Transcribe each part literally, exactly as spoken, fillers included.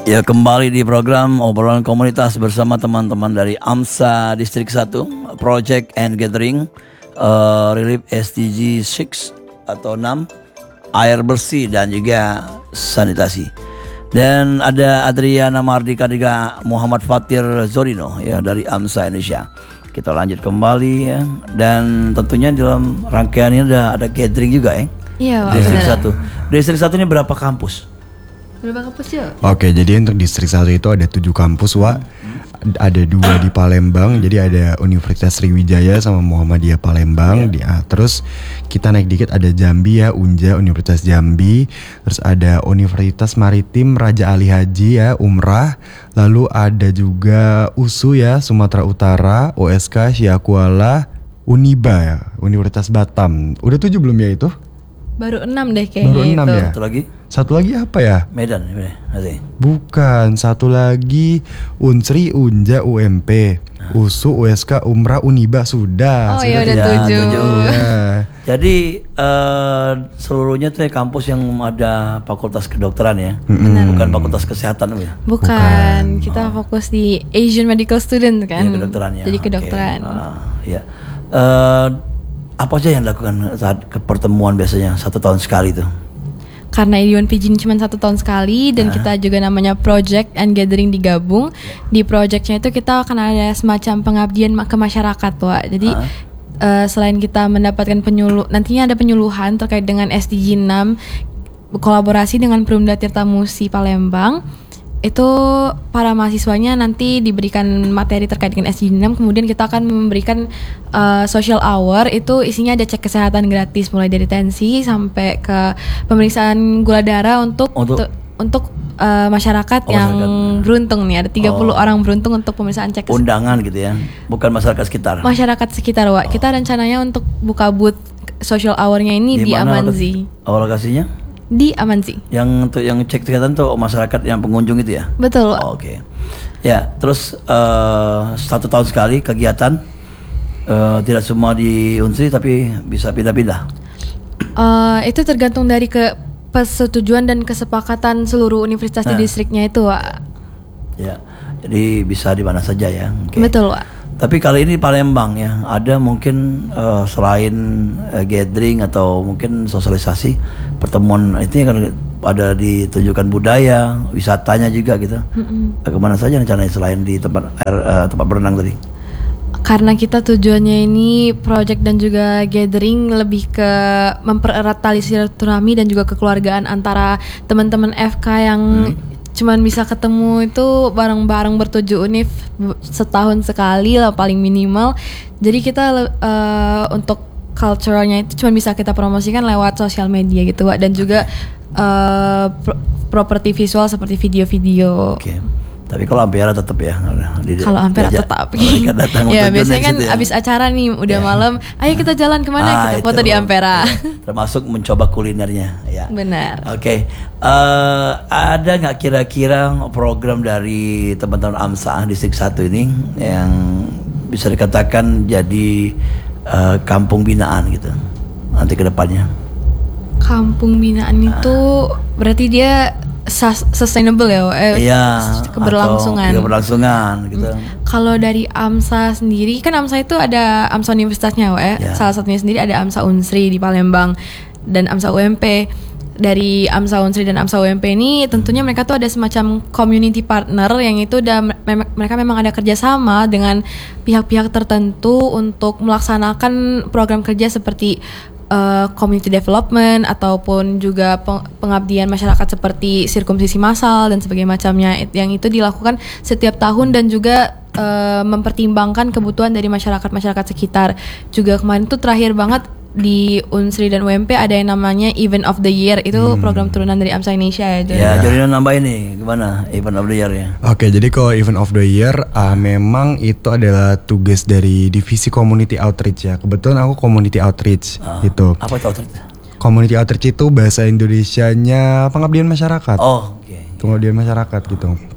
Ya, kembali di program obrolan komunitas bersama teman-teman dari AMSA Distrik satu, Project and Gathering, uh, Relief S D G enam atau enam, air bersih dan juga sanitasi. Dan ada Adriana Mardika juga Muhammad Fatir Zorino ya dari AMSA Indonesia. Kita lanjut kembali ya, dan tentunya dalam rangkaian ini ada ada gathering juga ya. Iya, Pak. Distrik satu. Distrik satu ini berapa kampus? Berapa kampus ya? Oke, jadi untuk distrik satu itu ada tujuh kampus, Wak. Ada dua di Palembang, jadi ada Universitas Sriwijaya sama Muhammadiyah Palembang. Yeah. Di, ah, terus kita naik dikit ada Jambi ya, Unja, Universitas Jambi. Terus ada Universitas Maritim Raja Ali Haji ya, Umrah. Lalu ada juga U S U ya, Sumatera Utara, O S K, Syakuala, Uniba ya, Universitas Batam. Udah tujuh belum ya itu? Baru enam deh kayaknya. Baru enam itu. ya? Satu lagi? Satu lagi apa ya? Medan, Medan. Bukan, satu lagi Unsri, Unja, U M P, nah. U S U, U S K, Umrah, Uniba sudah. Oh ya udah ya, tujuh. Ya. Jadi uh, seluruhnya tuh ya kampus yang ada fakultas kedokteran ya, mm-hmm. bukan fakultas kesehatan ya. Bukan, Bukan. Kita oh. fokus di Asian Medical Student kan. Ya, kedokteran ya. Jadi kedokteran. Okay. Uh, ya. Uh, apa aja yang dilakukan saat ke pertemuan biasanya satu tahun sekali tuh? Karena I D one P G ini cuma satu tahun sekali dan uh. kita juga namanya Project and Gathering digabung. Di projectnya itu kita akan ada semacam pengabdian ke masyarakat, Wak. Jadi uh. Uh, selain kita mendapatkan penyuluh, nantinya ada penyuluhan terkait dengan S D G enam, kolaborasi dengan Perumda Tirta Musi Palembang. Itu para mahasiswanya nanti diberikan materi terkait dengan S D G enam, kemudian kita akan memberikan uh, social hour. Itu isinya ada cek kesehatan gratis mulai dari tensi sampai ke pemeriksaan gula darah untuk untuk, t- untuk uh, masyarakat oh, yang masyarakat. beruntung nih, ada tiga puluh oh. orang beruntung untuk pemeriksaan cek kesehatan. Undangan gitu ya, bukan masyarakat sekitar. Masyarakat sekitar, Wak. Oh. Kita rencananya untuk buka booth social hour-nya ini di, di Amanzi. Oh, lokasinya? Di Amanzi. Yang untuk yang cek kesehatan tuh masyarakat yang pengunjung itu ya? Betul. Oh, Oke. Okay. Ya, terus uh, satu tahun sekali kegiatan, uh, tidak semua di Unsri tapi bisa pindah-pindah. Uh, itu tergantung dari ke persetujuan dan kesepakatan seluruh universitas nah. di distriknya itu, Wak. Ya, jadi bisa di mana saja ya. Okay. Betul, Wak. Tapi kali ini Palembang ya, ada mungkin uh, selain uh, gathering atau mungkin sosialisasi, pertemuan itu kan ada ditunjukkan budaya, wisatanya juga gitu. Mm-hmm. Kemana saja rencananya selain di tempat air, uh, tempat berenang tadi? Karena kita tujuannya ini project dan juga gathering lebih ke mempererat tali silaturahmi dan juga kekeluargaan antara teman-teman F K yang hmm. cuman bisa ketemu itu bareng-bareng bertujuh univ setahun sekali lah paling minimal. Jadi kita uh, untuk culturalnya itu cuma bisa kita promosikan lewat sosial media gitu, Wak. Dan juga uh, pro- properti visual seperti video-video. Oke. Okay. Tapi kalau Ampera tetap ya. Kalau Ampera tetap. Ya biasanya kan ya. Abis acara nih udah ya. Malam, ayo kita jalan kemana? Ah, kita foto itu. Di Ampera. Ya. Termasuk mencoba kulinernya. Ya. Benar. Oke. Okay. Uh, ada nggak kira-kira program dari teman-teman AMSA Distrik satu ini yang bisa dikatakan jadi uh, kampung binaan gitu nanti ke depannya? Kampung binaan uh. itu berarti dia sustainable ya, eh, iya, keberlangsungan. Keberlangsungan gitu. Hmm. Kalau dari AMSA sendiri, kan AMSA itu ada AMSA universitasnya, eh. yeah. Salah satunya sendiri ada AMSA Unsri di Palembang dan AMSA U M P. Dari AMSA Unsri dan AMSA U M P ini tentunya mereka tuh ada semacam community partner yang itu udah me- mereka memang ada kerjasama dengan pihak-pihak tertentu untuk melaksanakan program kerja seperti Uh, community development ataupun juga pengabdian masyarakat seperti sirkumsisi massal dan sebagainya macamnya, yang itu dilakukan setiap tahun dan juga uh, mempertimbangkan kebutuhan dari masyarakat-masyarakat sekitar. Juga kemarin tuh terakhir banget di Unsri dan U M P ada yang namanya Event of the Year, itu hmm. program turunan dari AMSA Indonesia ya. Ya, jadi nambah ini gimana Event of the Year ya? Oke, jadi kalau Event of the Year uh, memang itu adalah tugas dari divisi Community Outreach ya. Kebetulan aku Community Outreach uh, gitu. Apa itu outreach? Community Outreach itu bahasa Indonesianya pengabdian masyarakat. Oh, oke. Okay. Pengabdian masyarakat gitu.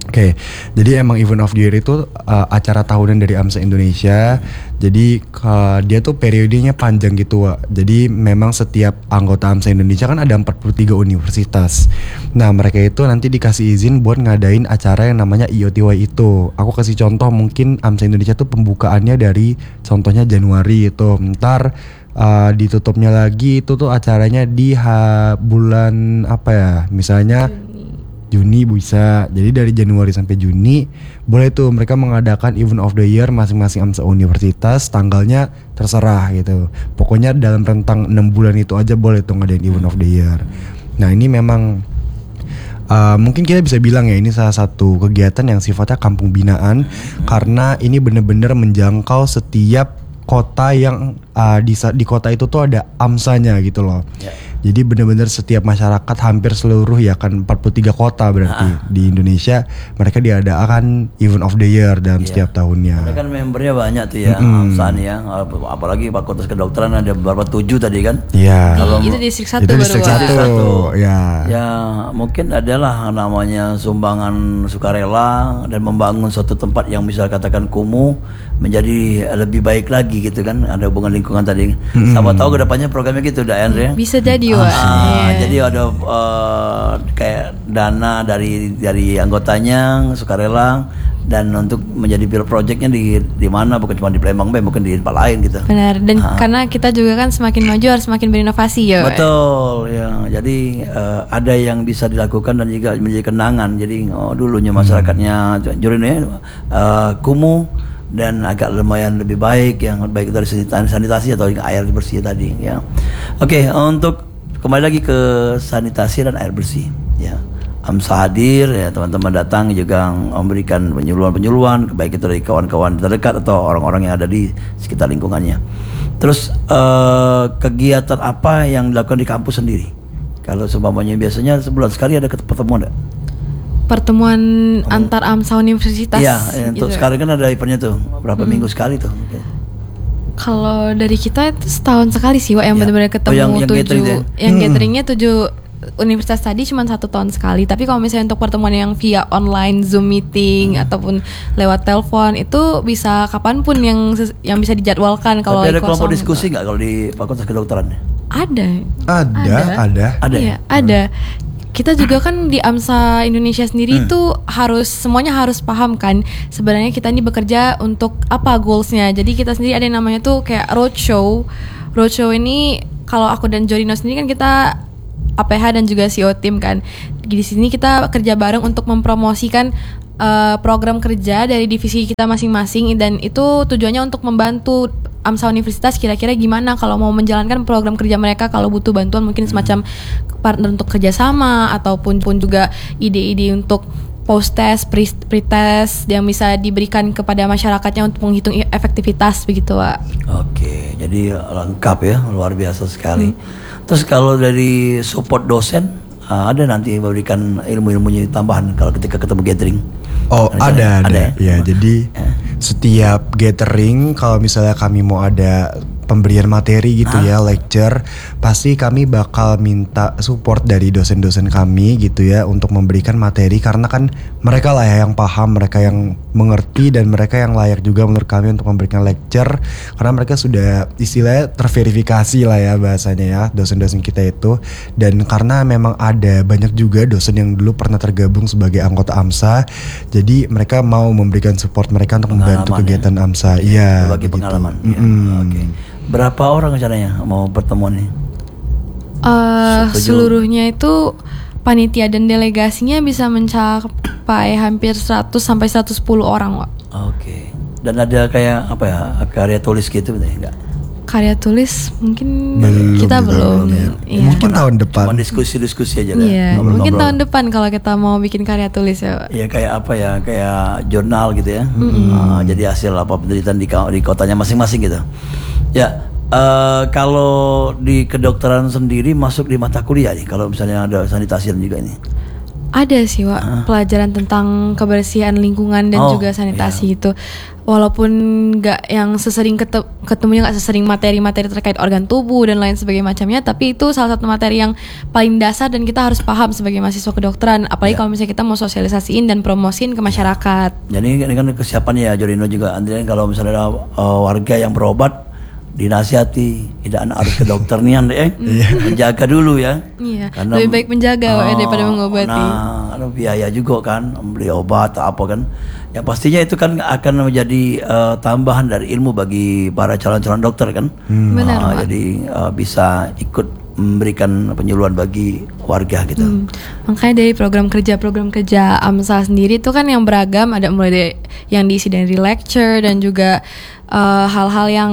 Oke, jadi emang Event of the Year itu uh, acara tahunan dari AMSA Indonesia. Jadi uh, dia tuh periodenya panjang gitu, Wak. Jadi memang setiap anggota AMSA Indonesia kan ada empat puluh tiga universitas. Nah, mereka itu nanti dikasih izin buat ngadain acara yang namanya I O T Y itu. Aku kasih contoh, mungkin AMSA Indonesia tuh pembukaannya dari contohnya Januari itu. Ntar uh, ditutupnya lagi itu tuh acaranya di ha, bulan apa ya? Misalnya Juni bisa. Jadi dari Januari sampai Juni boleh tuh mereka mengadakan Event of the Year masing-masing AMSA universitas, tanggalnya terserah gitu. Pokoknya dalam rentang enam bulan itu aja boleh tuh ngadain Event of the Year. Nah, ini memang uh, mungkin kita bisa bilang ya ini salah satu kegiatan yang sifatnya kampung binaan, karena ini benar-benar menjangkau setiap kota yang uh, di di kota itu tuh ada AMSA-nya gitu loh. Ya. Jadi benar-benar setiap masyarakat hampir seluruh ya kan empat puluh tiga kota berarti ha. Di Indonesia mereka diadakan Event of the Year dalam ya. Setiap tahunnya. Mereka kan membernya banyak tuh ya, mm-hmm. AMSA nih ya. Apalagi Fakultas Kedokteran ada berapa tujuh tadi kan? Iya. Kalau itu distrik satu itu baru. Distrik satu. Ya. Ya mungkin adalah namanya sumbangan sukarela dan membangun suatu tempat yang bisa katakan kumuh menjadi lebih baik lagi gitu kan. Ada hubungan lingkungan tadi. Mm-hmm. Siapa tahu kedepannya programnya gitu, dah Andre. Bisa jadi. Ah, yeah. Jadi ada uh, kayak dana dari dari anggotanya sukarela dan untuk menjadi pilot projectnya di di mana, bukan cuma di Palembang, bukan di tempat lain gitu. Benar. Dan ah. karena kita juga kan semakin maju harus semakin berinovasi ya. Betul ya. Jadi uh, ada yang bisa dilakukan dan juga menjadi kenangan. Jadi oh, dulunya masyarakatnya hmm. Jorino uh, kumuh dan agak lumayan lebih baik, yang baik dari sanitasi atau air bersih tadi ya. Oke, okay, untuk kembali lagi ke sanitasi dan air bersih ya. AMSA hadir ya, teman-teman datang juga memberikan penyuluhan-penyuluhan baik itu dari kawan-kawan terdekat atau orang-orang yang ada di sekitar lingkungannya. Terus eh, kegiatan apa yang dilakukan di kampus sendiri? Kalau seumpamanya biasanya sebulan sekali ada pertemuan enggak? Pertemuan oh. antar AMSA universitas. Iya, gitu. Untuk sekarang kan ada eventnya tuh berapa hmm. minggu sekali tuh. Okay. Kalau dari kita itu setahun sekali sih, Wak, yang ya. benar-benar ketemu oh, yang, yang tujuh, gathering yang hmm. gatheringnya tujuh universitas tadi cuma satu tahun sekali. Tapi kalau misalnya untuk pertemuan yang via online Zoom meeting hmm. ataupun lewat telepon itu bisa kapanpun yang yang bisa dijadwalkan. Kalau ada kelompok diskusi nggak kalau di Fakultas Kedokteran? Ada. Ada, ada, ada. Iya, ada. Kita juga kan di AMSA Indonesia sendiri itu hmm. harus semuanya harus paham kan sebenarnya kita ini bekerja untuk apa goalsnya. Jadi kita sendiri ada yang namanya tuh kayak roadshow. Roadshow ini kalau aku dan Jorino sendiri kan kita A P H dan juga C E O tim kan. Di sini kita kerja bareng untuk mempromosikan uh, program kerja dari divisi kita masing-masing, dan itu tujuannya untuk membantu AMSA Universitas kira-kira gimana kalau mau menjalankan program kerja mereka, kalau butuh bantuan mungkin semacam partner untuk kerjasama ataupun pun juga ide-ide untuk post test, pre-test yang bisa diberikan kepada masyarakatnya untuk menghitung efektivitas begitu, Wak. Oke, jadi lengkap ya, luar biasa sekali. Hmm. Terus kalau dari support dosen ada nanti memberikan ilmu-ilmunya tambahan kalau ketika ketemu gathering. Oh, ada, ada, ada. ada ya. Jadi eh. setiap gathering kalau misalnya kami mau ada pemberian materi gitu ah. ya, lecture, pasti kami bakal minta support dari dosen-dosen kami gitu ya untuk memberikan materi, karena kan mereka lah ya yang paham, mereka yang mengerti, dan mereka yang layak juga menurut kami untuk memberikan lecture, karena mereka sudah istilahnya terverifikasi lah ya bahasanya ya, dosen-dosen kita itu. Dan karena memang ada banyak juga dosen yang dulu pernah tergabung sebagai anggota AMSA, jadi mereka mau memberikan support mereka untuk pengalaman membantu kegiatan ya? AMSA. Iya, berbagi gitu. Pengalaman. Ya. Mm-hmm. Oke. Okay. Berapa orang rencananya mau pertemuan ini? Uh, seluruhnya itu panitia dan delegasinya bisa mencapai hampir seratus sampai seratus sepuluh orang, Wak. Oke. Okay. Dan ada kayak apa ya, karya tulis gitu enggak? Karya tulis mungkin belum, kita belum. belum ya. Iya. Mungkin tahun depan. Cuma diskusi-diskusi aja kan. Iya, mungkin tahun depan kalau kita mau bikin karya tulis ya. Iya, kayak apa ya, kayak jurnal gitu ya. Mm-hmm. Uh, jadi hasil apa penelitian di, di kotanya masing-masing gitu. Ya, uh, kalau di kedokteran sendiri masuk di mata kuliah nih, kalau misalnya ada sanitasi juga ini. Ada sih Wak, pelajaran tentang kebersihan lingkungan dan Oh, juga sanitasi gitu. Walaupun nggak yang sesering ketem ketemunya nggak sesering materi-materi terkait organ tubuh dan lain sebagainya macamnya, tapi itu salah satu materi yang paling dasar dan kita harus paham sebagai mahasiswa kedokteran. Apalagi Ya. kalau misalnya kita mau sosialisasiin dan promosiin ke masyarakat. Jadi ini kan kesiapan ya Jorino juga. Andrian kalau misalnya ada uh, warga yang berobat dinasihati, tidak anak harus ke dokter nih Andre, eh menjaga dulu ya. Iya. Karena- Lebih baik menjaga Wak, Oh, daripada mengobati. Nah, ada biaya juga kan beli obat atau apa kan. Ya pastinya itu kan akan menjadi uh, tambahan dari ilmu bagi para calon-calon dokter kan. Benar, Ah, Pak. jadi uh, bisa ikut memberikan penyuluhan bagi warga gitu. Hmm, Makanya dari program kerja-program kerja AMSA sendiri itu kan yang beragam, ada mulai dari yang diisi dari lecture dan juga eh, hal-hal yang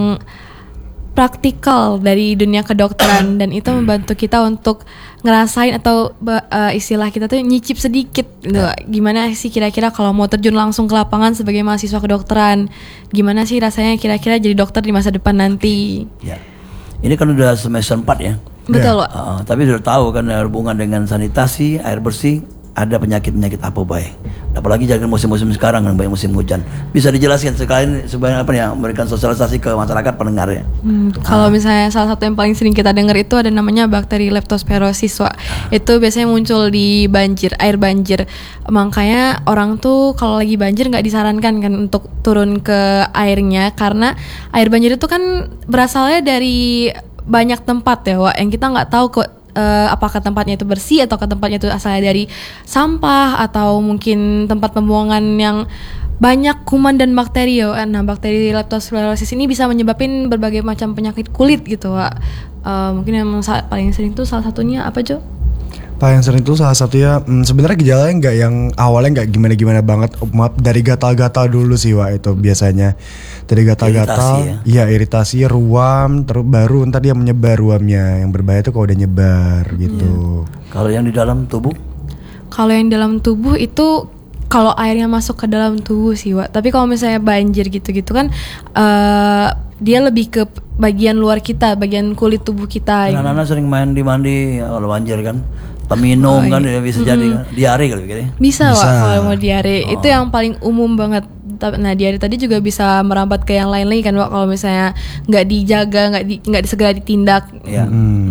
praktikal dari dunia kedokteran dan itu membantu kita untuk ngerasain atau ba- eh, istilah kita tuh nyicip sedikit gitu. Gimana sih kira-kira kalau mau terjun langsung ke lapangan sebagai mahasiswa kedokteran, gimana sih rasanya kira-kira jadi dokter di masa depan nanti. Ya. Ini kan udah semester empat ya. Betul Wak. Uh, tapi sudah tahu kan ada hubungan dengan sanitasi, air bersih, ada penyakit-penyakit apa baik. Apalagi jangan musim-musim sekarang kan banyak musim hujan. Bisa dijelaskan sekali supaya apa ya memberikan sosialisasi ke masyarakat pendengar ya. Hmm, kalau misalnya salah satu yang paling sering kita dengar itu ada namanya bakteri leptospirosis, Wak. Itu biasanya muncul di banjir, air banjir. Makanya orang tuh kalau lagi banjir nggak disarankan kan untuk turun ke airnya karena air banjir itu kan berasalnya dari banyak tempat ya, Wak. Yang kita nggak tahu kok eh, apakah tempatnya itu bersih atau ke tempatnya itu asalnya dari sampah atau mungkin tempat pembuangan yang banyak kuman dan bakteri ya. Nah, bakteri leptospirosis ini bisa menyebabkan berbagai macam penyakit kulit gitu, Wak. Eh, mungkin yang sa- paling sering tuh salah satunya apa, Jo? Paling sering itu salah satunya hmm, sebenarnya gejalanya nggak yang awalnya nggak gimana-gimana banget. Oh, maaf, dari gatal-gatal dulu sih Wak itu biasanya. Dari gatal-gatal, Iritasi iya iritasi, ruam, terus baru ntar dia menyebar ruamnya. Yang berbahaya tuh kalau udah nyebar gitu. Kalau yang di dalam tubuh, Kalau yang dalam tubuh itu kalau airnya masuk ke dalam tubuh sih, Wak. Tapi kalau misalnya banjir gitu-gitu kan eh dia lebih ke bagian luar kita, bagian kulit tubuh kita. anak-anak sering main di mandi ya, kalau banjir kan. Minum Oh, kan iya. ya bisa jadi kan. Diare kali gitu. Bisa, Bisa. Wak, kalau mau diare. Itu yang paling umum banget. Ta- Nah, diare tadi juga bisa merambat ke yang lain lagi kan, Wak, kalau misalnya nggak dijaga, nggak di, nggak segera ditindak. Ya.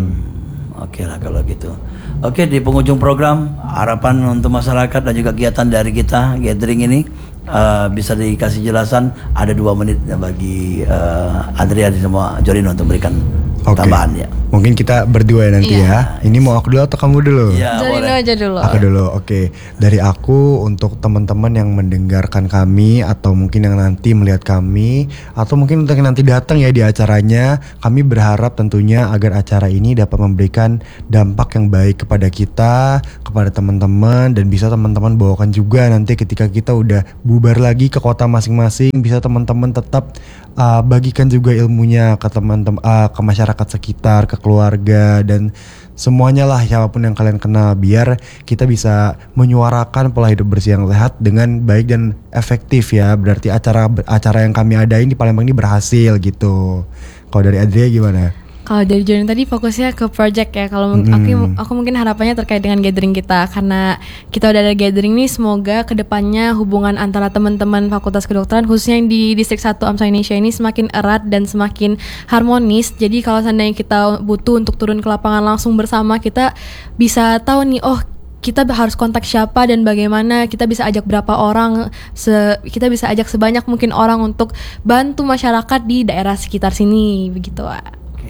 Oke lah kalau gitu. Oke, di penghujung program harapan untuk masyarakat dan juga kegiatan dari kita gathering ini eh, bisa dikasih jelasan ada dua menit bagi uh, Adria dan semua Jorino untuk berikan Oke. tambahan ya. Mungkin kita berdua nanti ya. Ini mau aku dulu atau kamu dulu? Iya, Jorino boleh. aja dulu. Aku dulu, oke. Dari aku untuk teman-teman yang mendengarkan kami atau mungkin yang nanti melihat kami atau mungkin untuk yang nanti datang ya di acaranya, kami berharap tentunya agar acara ini dapat memberikan dampak yang baik kepada kita, kepada teman-teman dan bisa teman-teman bawakan juga nanti ketika kita udah bubar lagi ke kota masing-masing, bisa teman-teman tetap uh, bagikan juga ilmunya ke teman-teman, uh, ke masyarakat sekitar, ke keluarga dan semuanya lah siapapun yang kalian kenal biar kita bisa menyuarakan pola hidup bersih yang sehat dengan baik dan efektif ya. Berarti acara acara yang kami adain di Palembang ini berhasil gitu. Kalau dari Adria gimana? Kalau dari Jordan tadi fokusnya ke project ya. Kalau mung- aku aku mungkin harapannya terkait dengan gathering kita karena kita udah ada gathering nih, semoga kedepannya hubungan antara teman-teman Fakultas Kedokteran khususnya yang di Distrik satu AMSA Indonesia ini semakin erat dan semakin harmonis. Jadi kalau seandainya kita butuh untuk turun ke lapangan langsung bersama, kita bisa tahu nih, oh kita harus kontak siapa dan bagaimana, kita bisa ajak berapa orang, se- kita bisa ajak sebanyak mungkin orang untuk bantu masyarakat di daerah sekitar sini begitu, Wak.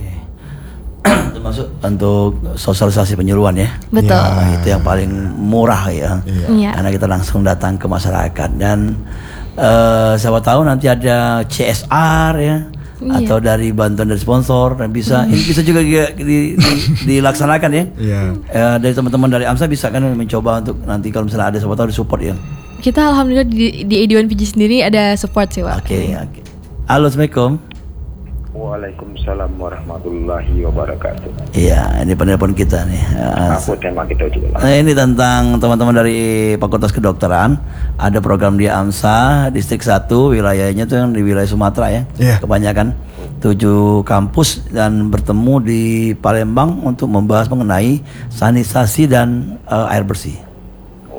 Termasuk untuk sosialisasi penyuluhan ya. Betul. Nah, itu yang paling murah ya. Iya. Karena kita langsung datang ke masyarakat dan eh, siapa tahu nanti ada C S R ya. Iya. Atau dari bantuan dari sponsor dan bisa ini bisa juga di, di- di- dilaksanakan ya. Iya. Eh, dari teman-teman dari AMSA bisa kan mencoba untuk nanti kalau misalnya ada siapa tahu disupport ya. Kita alhamdulillah di, di A D one P G sendiri ada support sih, Wak. Oke, oke. Halo, Assalamualaikum. Waalaikumsalam warahmatullahi wabarakatuh. Iya, ini penelpon kita nih. Eh, Aku tema kita juga lah. Nah, ini tentang teman-teman dari Fakultas Kedokteran. Ada program di AMSA Distrik satu, wilayahnya tuh yang di wilayah Sumatera ya. Iya. Kebanyakan tujuh kampus dan bertemu di Palembang untuk membahas mengenai sanitasi dan eh, air bersih.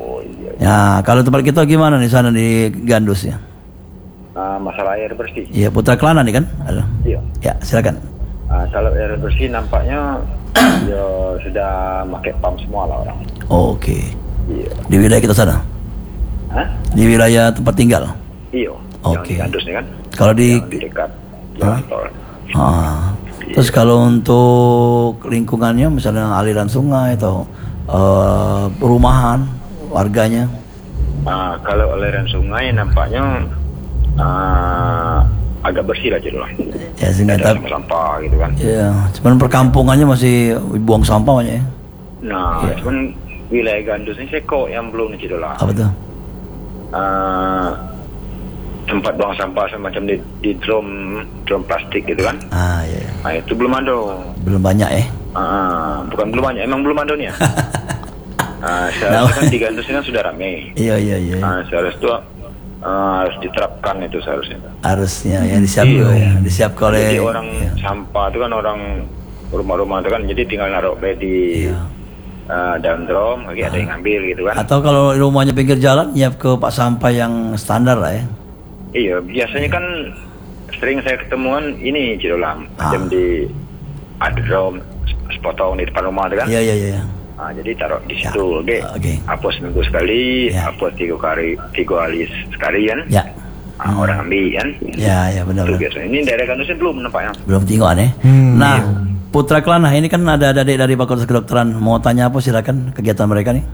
Ya, kalau tempat kita gimana nih sana di Gandus ya? Ah, masalah air bersih. Iya, Putra Kelana nih kan? Ada. Iya. Ya, silakan. Ah, kalau air bersih nampaknya ya sudah pakai pump semua lah orang. Oh, Oke. Iya. Di wilayah kita sana? Hah? Di wilayah tempat tinggal? Iya. Oke. Yang di Gandus nih kan? Kalau di Yang di dekat jalan tol. Ah. Terus kalau untuk lingkungannya misalnya aliran sungai atau eh, perumahan warganya? Ah, kalau aliran sungai nampaknya ah, agak bersih lah jadi lah. Ya sehingga Ada tapi sampah gitu kan. ya, cuman perkampungannya masih buang sampah banyak ya. Nah, cuman wilayah Gandus ini seko yang belum gitu lah. Apa tuh? Ah, tempat buang sampah semacam di, di drum drum plastik gitu kan. Ah ya, ya. Nah, itu belum ada. Belum banyak ya. Ah, bukan belum banyak, emang belum ada nih ya. Ah, seharusnya kan di Gandus ini kan sudah ramai. Iya iya iya. Ah, seharusnya itu ah, harus diterapkan itu seharusnya. Harusnya ya disiapkan Iya. ya, disiapkan oleh Jadi orang ya. sampah itu kan orang rumah-rumah itu kan jadi tinggal naruh bed di Iya. ah, dalam drum, lagi ada yang ngambil gitu kan. Atau kalau rumahnya pinggir jalan nyiap ke pak sampah yang standar lah ya. Iya, biasanya kan sering saya ketemuan ini Cidolam, macam di ada drum sepotong di depan rumah itu kan. Iya iya iya. Ah, jadi taruh di situ, oke. Oke. Apa seminggu sekali, Ya. apa tiga kali, tiga kali sekali kan. Ya. Ah, orang ambil kan. Ya ya benar Itu benar. biasanya. Ini daerah Gandusnya belum nampaknya. Belum tengok nih. Nah, Putra Kelana ini kan ada adik dari Fakultas Kedokteran. Mau tanya apa silakan kegiatan mereka nih.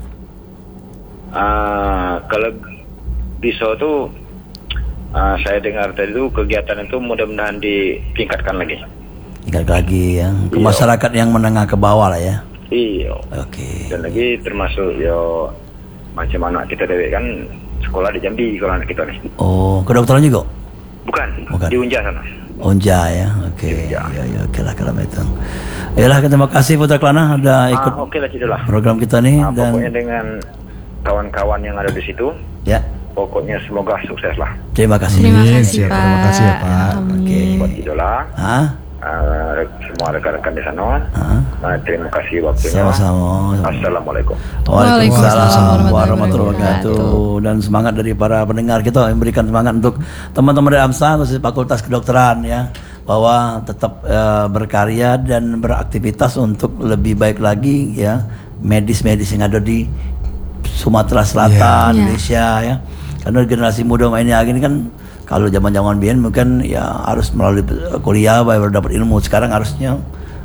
Ah, kalau bisa tuh ah, saya dengar tadi itu kegiatan itu mudah-mudahan ditingkatkan lagi. Ingat lagi ya ke Iya. masyarakat yang menengah ke bawah lah ya. Iya. Oke. Dan lagi termasuk yo macam anak kita dewek kan sekolah di Jambi kalau anak kita nih. Oh, kedokteran juga? Bukan, Bukan. di Unja sana. Onja ya. Oke. Iya. Ya ya oke lah kalau itu. Yalah, terima kasih Putra Kelana udah ikut Ah, oke lah Cido lah. program kita nih Ah, dan pokoknya dengan kawan-kawan yang ada di situ, ya. pokoknya semoga sukses lah. Terima kasih. Terima Amin, kasih siap. Pak. Terima kasih ya, Pak. Amin. Buat Cido lah, Hah? ah, semua rekan-rekan di sana. Hah? Ah, terima kasih waktunya. Sama-sama. Assalamualaikum. Waalaikumsalam Waalaikumsalam warahmatullahi wabarakatuh. Dan semangat dari para pendengar kita memberikan semangat untuk teman-teman dari AMSA khusus Fakultas Kedokteran ya, bahwa tetap eh, berkarya dan beraktivitas untuk lebih baik lagi ya, medis-medis yang ada di Sumatera Selatan, Iya. Indonesia ya. Karena generasi muda ini ini kan kalau zaman-zaman biyen mungkin ya harus melalui kuliah baru dapat ilmu. Sekarang harusnya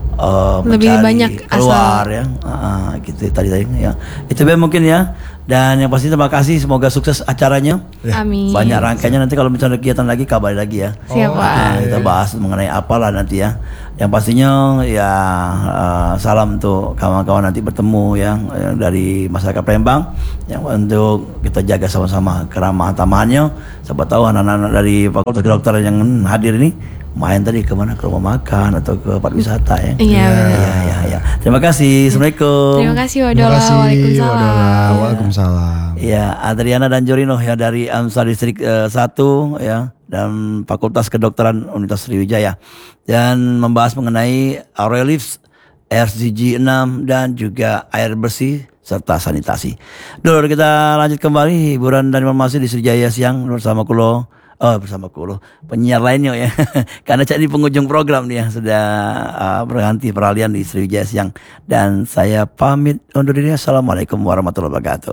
uh, Lebih mencari banyak keluar asal- ya. Ah, gitu tadi tadi ya. Itu be mungkin ya. Dan yang pasti terima kasih, semoga sukses acaranya. Amin. Banyak rangkaiannya, nanti kalau misalnya kegiatan lagi kabari lagi ya. Siap, Pak. Nah, kita bahas mengenai apalah nanti ya. Yang pastinya ya uh, salam untuk kawan-kawan nanti bertemu ya, yang dari masyarakat Palembang yang untuk kita jaga sama-sama keramahan tamannya. Siapa tahu anak-anak dari Fakultas Kedokteran yang hadir ini main tadi kemana, ke rumah makan atau ke tempat wisata ya. Iya, benar. Ya, ya, ya. Terima kasih. Assalamualaikum. Terima kasih Terima Wadola. kasih. Waalaikumsalam. Wadola. Waalaikumsalam. Ya, Adriana dan Jorino ya dari AMSA Distrik eh, satu ya, dan Fakultas Kedokteran Universitas Sriwijaya, dan membahas mengenai Aurelips, R C G enam dan juga air bersih serta sanitasi. Dulu kita lanjut kembali hiburan dan informasi di Sriwijaya Siang bersama Kulo. Oh, bersama Kulo penyiar lainnya ya. Karena jadi penghujung program nih ya, sudah uh, berganti peralihan di Sriwijaya Siang, dan saya pamit undur diri. Assalamualaikum warahmatullahi wabarakatuh.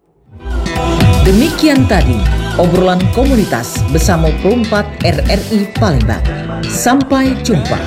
Demikian tadi obrolan komunitas bersama Perumpat R R I Palembang. Sampai jumpa.